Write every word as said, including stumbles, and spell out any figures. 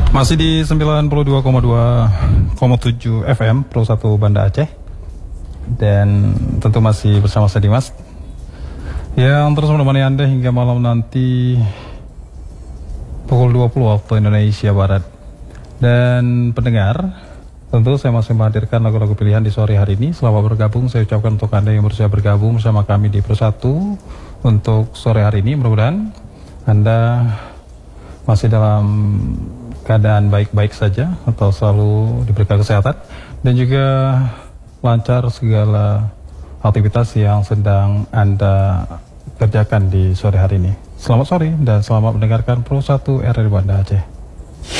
Masih di sembilan puluh dua koma dua koma tujuh F M Pro satu Banda Aceh. Dan tentu masih bersama saya Dimas yang terus menemani Anda hingga malam nanti pukul dua puluh waktu Indonesia Barat. Dan pendengar, tentu saya masih menghadirkan lagu-lagu pilihan di sore hari ini. Selamat bergabung, saya ucapkan untuk Anda yang berusaha bergabung bersama kami di Pro satu untuk sore hari ini. Mudah-mudahan Anda masih dalam keadaan baik-baik saja atau selalu diberikan kesehatan dan juga lancar segala aktivitas yang sedang Anda kerjakan di sore hari ini. Selamat sore dan selamat mendengarkan Pro satu R R I Banda Aceh.